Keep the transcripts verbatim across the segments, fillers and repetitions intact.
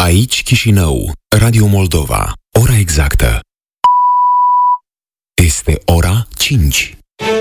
Aici Chișinău, Radio Moldova. Ora exactă este ora cinci.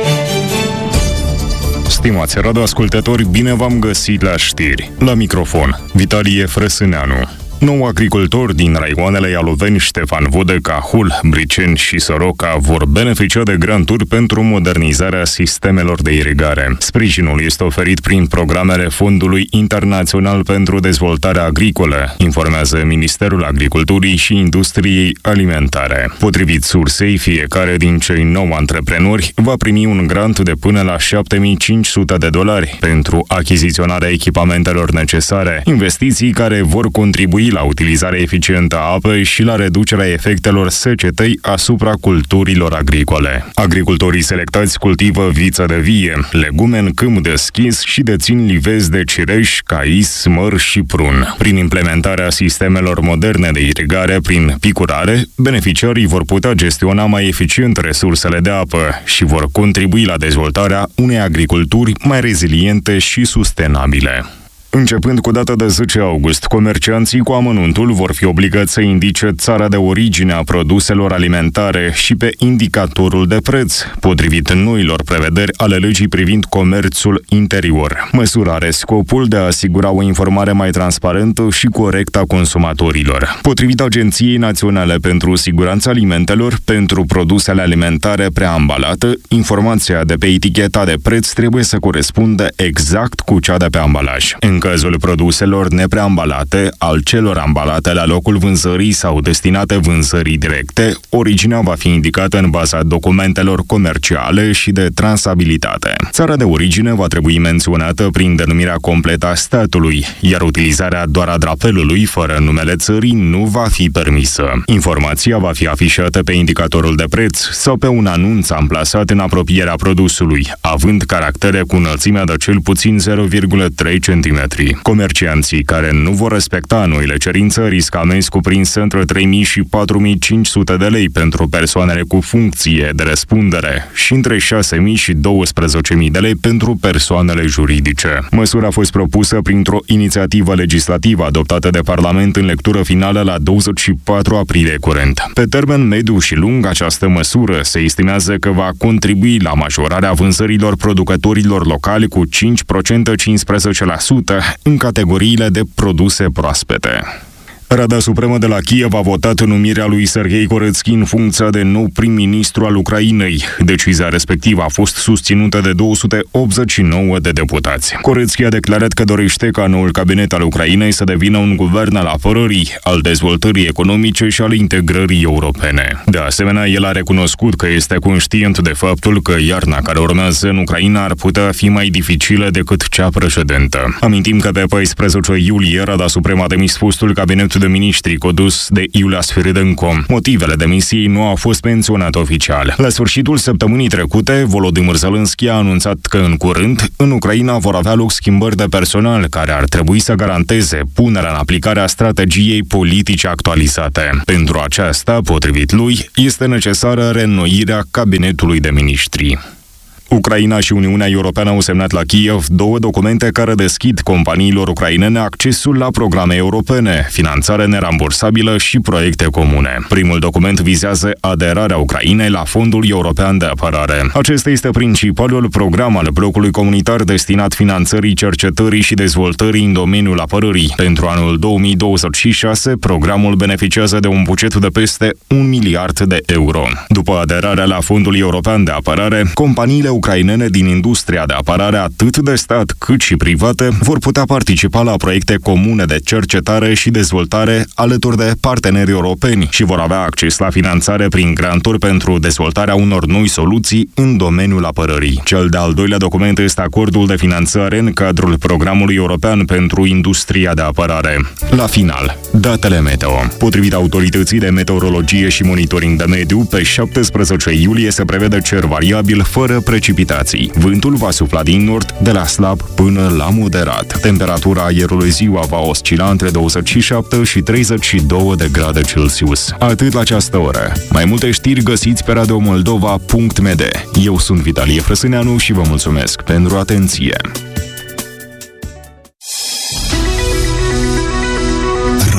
Stimați radioascultători, bine v-am găsit la știri. La microfon, Vitalie Frăsâneanu. Nou agricultori din raioanele Ialoveni, Ștefan Vodă, Cahul, Briceni și Soroca vor beneficia de granturi pentru modernizarea sistemelor de irigare. Sprijinul este oferit prin programele Fondului Internațional pentru Dezvoltare Agricolă, informează Ministerul Agriculturii și Industriei Alimentare. Potrivit sursei, fiecare din cei nouă antreprenori va primi un grant de până la șapte mii cinci sute de dolari pentru achiziționarea echipamentelor necesare, investiții care vor contribui la utilizarea eficientă a apei și la reducerea efectelor secetei asupra culturilor agricole. Agricultorii selectați cultivă viță de vie, legume în câmp deschis și dețin livezi de cireș, cais, măr și prun. Prin implementarea sistemelor moderne de irigare prin picurare, beneficiarii vor putea gestiona mai eficient resursele de apă și vor contribui la dezvoltarea unei agriculturi mai reziliente și sustenabile. Începând cu data de zece august, comercianții cu amănuntul vor fi obligați să indice țara de origine a produselor alimentare și pe indicatorul de preț, potrivit noilor prevederi ale legii privind comerțul interior. Măsura are scopul de a asigura o informare mai transparentă și corectă a consumatorilor. Potrivit Agenției Naționale pentru Siguranța Alimentelor, pentru produsele alimentare preambalate, informația de pe eticheta de preț trebuie să corespundă exact cu cea de pe ambalaj. În cazul produselor nepreambalate, al celor ambalate la locul vânzării sau destinate vânzării directe, originea va fi indicată în baza documentelor comerciale și de trasabilitate. Țara de origine va trebui menționată prin denumirea completă a statului, iar utilizarea doar a drapelului fără numele țării nu va fi permisă. Informația va fi afișată pe indicatorul de preț sau pe un anunț amplasat în apropierea produsului, având caractere cu înălțimea de cel puțin zero virgulă trei centimetri. Comercianții care nu vor respecta noile cerințe riscă amenzi cuprinse între trei mii și patru mii cinci sute de lei pentru persoanele cu funcție de răspundere și între șase mii și douăsprezece mii de lei pentru persoanele juridice. Măsura a fost propusă printr-o inițiativă legislativă adoptată de Parlament în lectură finală la douăzeci și patru aprilie curent. Pe termen mediu și lung, această măsură se estimează că va contribui la majorarea vânzărilor producătorilor locali cu cinci la sută cincisprezece la sută în categoriile de produse proaspete. Rada Supremă de la Kiev a votat numirea lui Serghei Koretsky în funcția de nou prim-ministru al Ucrainei. Decizia respectivă a fost susținută de două sute optzeci și nouă de deputați. Koretsky a declarat că dorește ca noul cabinet al Ucrainei să devină un guvern al apărării, al dezvoltării economice și al integrării europene. De asemenea, el a recunoscut că este conștient de faptul că iarna care urmează în Ucraina ar putea fi mai dificilă decât cea precedentă. Amintim că pe paisprezece iulie Rada Supremă a demis fostul cabinet de miniștri condus de Iulia Sfiridenko. Motivele demisiei nu au fost menționate oficial. La sfârșitul săptămânii trecute, Volodymyr Zelensky a anunțat că în curând, în Ucraina vor avea loc schimbări de personal care ar trebui să garanteze punerea în aplicare a strategiei politice actualizate. Pentru aceasta, potrivit lui, este necesară reînnoirea cabinetului de miniștri. Ucraina și Uniunea Europeană au semnat la Kiev două documente care deschid companiilor ucrainene accesul la programe europene, finanțare nerambursabilă și proiecte comune. Primul document vizează aderarea Ucrainei la Fondul European de Apărare. Acesta este principalul program al blocului comunitar destinat finanțării cercetării și dezvoltării în domeniul apărării. Pentru anul două mii douăzeci și șase, programul beneficiază de un buget de peste un miliard de euro. După aderarea la Fondul European de Apărare, companiile ucrainene din industria de apărare, atât de stat cât și private, vor putea participa la proiecte comune de cercetare și dezvoltare alături de parteneri europeni și vor avea acces la finanțare prin granturi pentru dezvoltarea unor noi soluții în domeniul apărării. Cel de-al doilea document este acordul de finanțare în cadrul Programului European pentru Industria de Apărare. La final, datele meteo. Potrivit Autorității de Meteorologie și Monitoring de Mediu, pe șaptesprezece iulie se prevede cer variabil fără precipitații. Vântul va sufla din nord de la slab până la moderat. Temperatura aerului ziua va oscila între douăzeci și șapte și treizeci și doi de grade Celsius. Atât la această oră. Mai multe știri găsiți pe radio moldova punct m d. Eu sunt Vitalie Frăsâneanu și vă mulțumesc pentru atenție. Radio Moldova.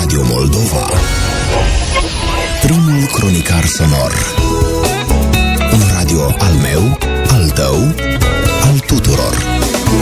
Moldova. Primul cronicar sonor. Un radio al meu, al tău